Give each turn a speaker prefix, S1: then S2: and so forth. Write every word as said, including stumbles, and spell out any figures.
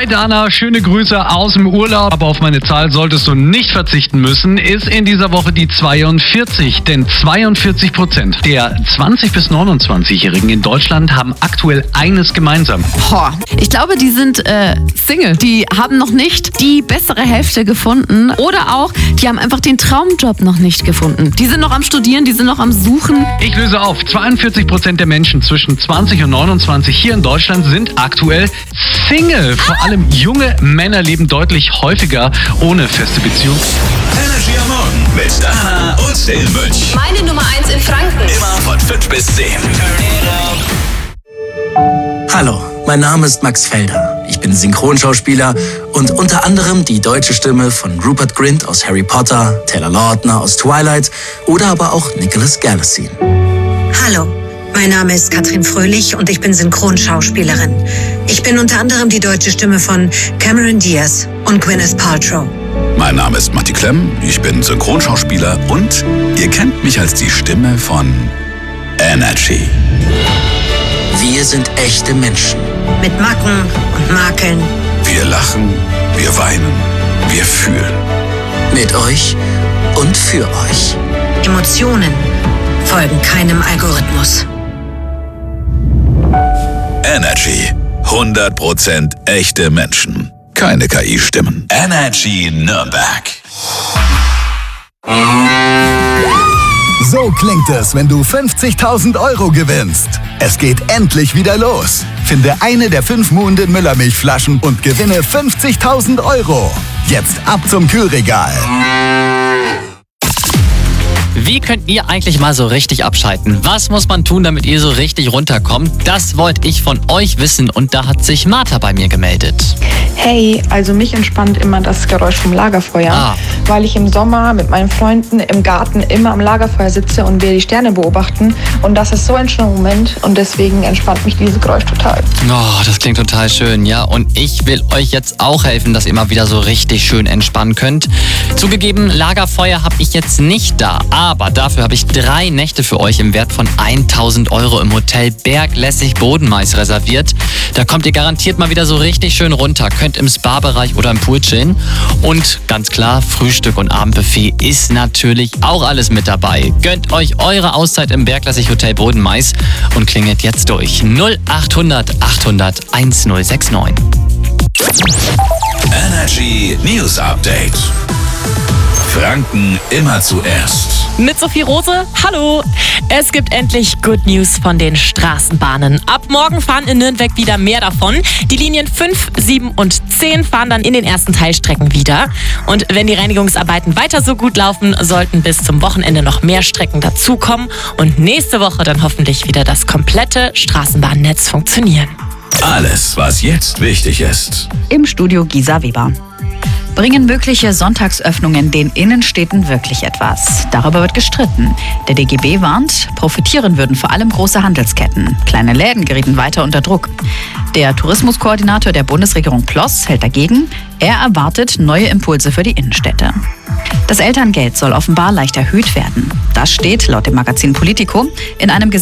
S1: Hi Dana, schöne Grüße aus dem Urlaub. Aber auf meine Zahl solltest du nicht verzichten müssen, ist in dieser Woche die zweiundvierzig. Denn zweiundvierzig Prozent der zwanzig- bis neunundzwanzigjährigen in Deutschland haben aktuell eines gemeinsam.
S2: Boah, ich glaube, die sind äh, Single. Die haben noch nicht die bessere Hälfte gefunden. Oder auch, die haben einfach den Traumjob noch nicht gefunden. Die sind noch am Studieren, die sind noch am Suchen.
S1: Ich löse auf. zweiundvierzig Prozent der Menschen zwischen zwanzig und neunundzwanzig hier in Deutschland sind aktuell Single. Vor allem junge Männer leben deutlich häufiger ohne feste Beziehung.
S3: Energy am Morgen mit Dana und Silbenmönch.
S4: Meine Nummer eins in Franken.
S3: Immer von fünf bis zehn.
S5: Hallo, mein Name ist Max Felder. Ich bin Synchronschauspieler und unter anderem die deutsche Stimme von Rupert Grint aus Harry Potter, Taylor Lautner aus Twilight oder aber auch Nicholas Galitzine.
S6: Hallo, mein Name ist Katrin Fröhlich und ich bin Synchronschauspielerin. Ich bin unter anderem die deutsche Stimme von Cameron Diaz und Gwyneth Paltrow.
S3: Mein Name ist Matti Klemm, ich bin Synchronschauspieler und ihr kennt mich als die Stimme von Energy.
S5: Wir sind echte Menschen.
S6: Mit Macken und Makeln.
S3: Wir lachen, wir weinen, wir fühlen.
S5: Mit euch und für euch.
S6: Emotionen folgen keinem Algorithmus.
S3: Energy. hundert Prozent echte Menschen. Keine K I-Stimmen. Energy Nürnberg.
S7: So klingt es, wenn du fünfzigtausend Euro gewinnst. Es geht endlich wieder los. Finde eine der fünf Muhnden Müllermilchflaschen und gewinne fünfzigtausend Euro. Jetzt ab zum Kühlregal.
S8: Wie könnt ihr eigentlich mal so richtig abschalten? Was muss man tun, damit ihr so richtig runterkommt? Das wollte ich von euch wissen und da hat sich Martha bei mir gemeldet.
S9: Hey, also mich entspannt immer das Geräusch vom Lagerfeuer,
S8: Ah.
S9: weil ich im Sommer mit meinen Freunden im Garten immer am Lagerfeuer sitze und wir die Sterne beobachten und das ist so ein schöner Moment und deswegen entspannt mich dieses Geräusch total.
S8: Oh, das klingt total schön, ja. Und ich will euch jetzt auch helfen, dass ihr mal wieder so richtig schön entspannen könnt. Zugegeben, Lagerfeuer habe ich jetzt nicht da, aber dafür habe ich drei Nächte für euch im Wert von tausend Euro im Hotel Berglässig Bodenmais reserviert. Da kommt ihr garantiert mal wieder so richtig schön runter, könnt im Spa-Bereich oder im Pool chillen. Und ganz klar, Frühstück und Abendbuffet ist natürlich auch alles mit dabei. Gönnt euch eure Auszeit im Berglässig Hotel Bodenmais und klingelt jetzt durch null achthundert achthundert1069.
S3: Energy News Update. Franken immer zuerst.
S10: Mit Sophie Rose, hallo! Es gibt endlich Good News von den Straßenbahnen. Ab morgen fahren in Nürnberg wieder mehr davon. Die Linien fünf, sieben und zehn fahren dann in den ersten Teilstrecken wieder. Und wenn die Reinigungsarbeiten weiter so gut laufen, sollten bis zum Wochenende noch mehr Strecken dazukommen und nächste Woche dann hoffentlich wieder das komplette Straßenbahnnetz funktionieren.
S3: Alles, was jetzt wichtig ist.
S2: Im Studio Gisa Weber. Bringen mögliche Sonntagsöffnungen den Innenstädten wirklich etwas? Darüber wird gestritten. Der D G B warnt, profitieren würden vor allem große Handelsketten. Kleine Läden gerieten weiter unter Druck. Der Tourismuskoordinator der Bundesregierung Ploss hält dagegen. Er erwartet neue Impulse für die Innenstädte. Das Elterngeld soll offenbar leicht erhöht werden. Das steht laut dem Magazin Politico in einem